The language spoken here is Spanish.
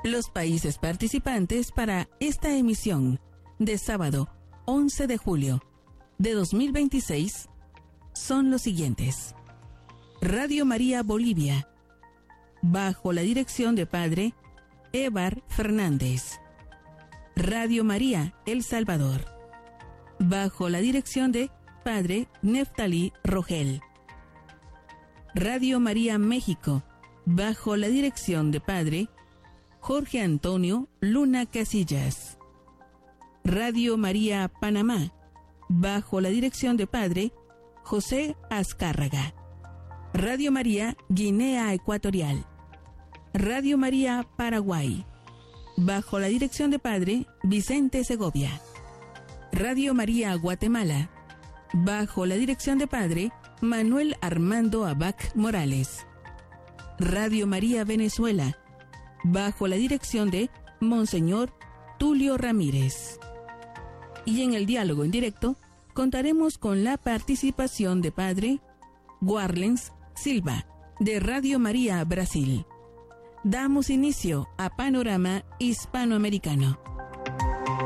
Los países participantes para esta emisión de sábado 11 de julio de 2026 son los siguientes. Radio María Bolivia, bajo la dirección de Padre Évar Fernández. Radio María El Salvador, bajo la dirección de Padre Neftalí Rogel. Radio María México, bajo la dirección de Padre Jorge Antonio Luna Casillas. Radio María Panamá, bajo la dirección de Padre José Azcárraga. Radio María Guinea Ecuatorial. Radio María Paraguay, bajo la dirección de Padre Vicente Segovia. Radio María Guatemala, bajo la dirección de Padre Manuel Armando Abac Morales. Radio María Venezuela, bajo la dirección de Monseñor Tulio Ramírez. Y en el diálogo en directo contaremos con la participación de Padre Warlens Silva, de Radio María Brasil. Damos inicio a Panorama Hispanoamericano.